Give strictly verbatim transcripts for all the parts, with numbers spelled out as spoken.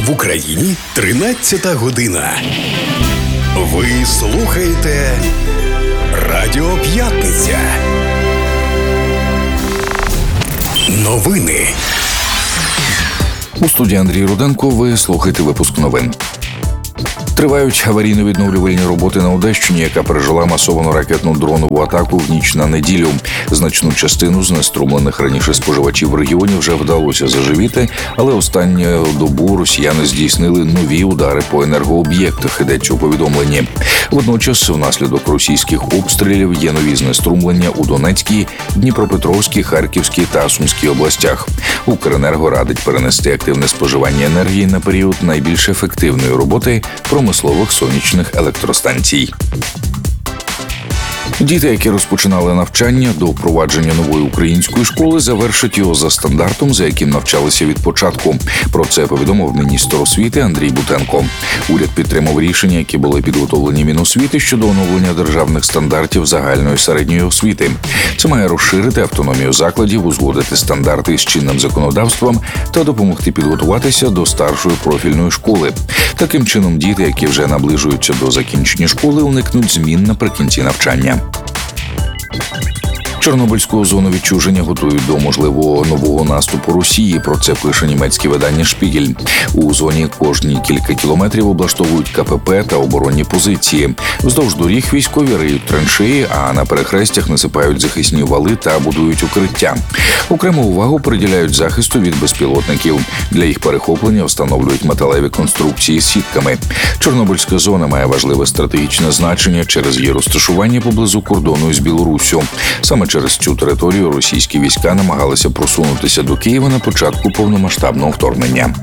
В Україні тринадцята година. Ви слухаєте Радіо П'ятниця. Новини. У студії Андрій Руденко. Ви слухаєте випуск новин. Тривають аварійно-відновлювальні роботи на Одещині, яка пережила масовану ракетну дронову атаку в ніч на неділю. Значну частину знеструмлених раніше споживачів в регіоні вже вдалося заживіти, але останню добу росіяни здійснили нові удари по енергооб'єктах, йдеться у повідомленні. Водночас, внаслідок російських обстрілів є нові знеструмлення у Донецькій, Дніпропетровській, Харківській та Сумській областях. Укренерго радить перенести активне споживання енергії на період найбільш ефективної роботи промислових сонячних електростанцій. Діти, які розпочинали навчання до впровадження нової української школи, завершать його за стандартом, за яким навчалися від початку. Про це повідомив міністр освіти Андрій Бутенко. Уряд підтримав рішення, які були підготовлені Міносвіти щодо оновлення державних стандартів загальної середньої освіти. Це має розширити автономію закладів, узгодити стандарти з чинним законодавством та допомогти підготуватися до старшої профільної школи. Таким чином, діти, які вже наближуються до закінчення школи, уникнуть змін наприкінці навчання. Чорнобильську зону відчуження готують до можливого нового наступу Росії. Про це пише німецьке видання «Шпігель». У зоні кожні кілька кілометрів облаштовують КПП та оборонні позиції. Вздовж доріг військові риють траншеї, а на перехрестях насипають захисні вали та будують укриття. Окрему увагу приділяють захисту від безпілотників. Для їх перехоплення встановлюють металеві конструкції з сітками. Чорнобильська зона має важливе стратегічне значення через її розташування поблизу кордону з Білоруссю. Саме через цю територію російські війська намагалися просунутися до Києва на початку повномасштабного вторгнення.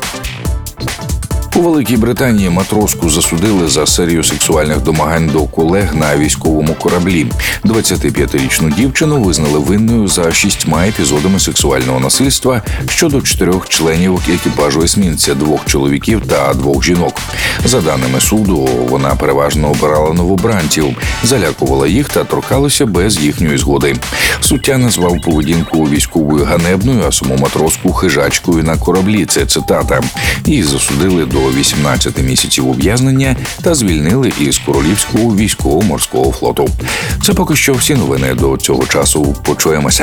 У Великій Британії матроску засудили за серію сексуальних домагань до колег на військовому кораблі. двадцятип'ятирічну дівчину визнали винною за шістьма епізодами сексуального насильства щодо чотирьох членів екіпажу есмінця, двох чоловіків та двох жінок. За даними суду, вона переважно обирала новобранців, залякувала їх та торкалася без їхньої згоди. Суддя назвав поведінку військовою ганебною, а саму матроску хижачкою на кораблі. Це цитата. Її засудили до вісімнадцяти місяців ув'язнення та звільнили із Королівського військово-морського флоту. Це поки що всі новини до цього часу. Почуємося.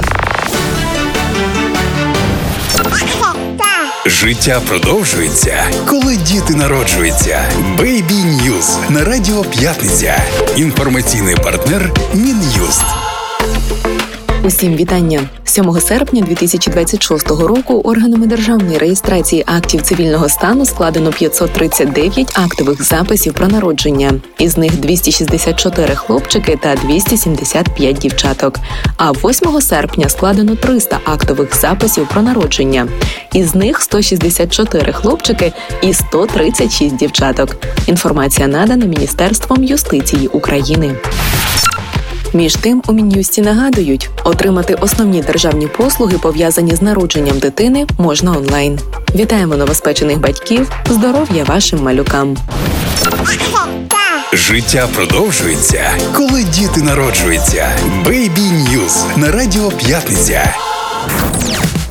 Життя продовжується, коли діти народжуються. Baby News на Радіо П'ятниця. Інформаційний партнер Мін'юст. Усім вітання! сьомого серпня дві тисячі двадцять шостого року органами державної реєстрації актів цивільного стану складено п'ятсот тридцять дев'ять актових записів про народження. Із них двісті шістдесят чотири хлопчики та двісті сімдесят п'ять дівчаток. А восьмого серпня складено триста актових записів про народження. Із них сто шістдесят чотири хлопчики і сто тридцять шість дівчаток. Інформація надана Міністерством юстиції України. Між тим, у Мін'юсті нагадують, отримати основні державні послуги, пов'язані з народженням дитини, можна онлайн. Вітаємо новоспечених батьків, здоров'я вашим малюкам. Життя продовжується, коли діти народжуються. Baby News на Радіо П'ятниця.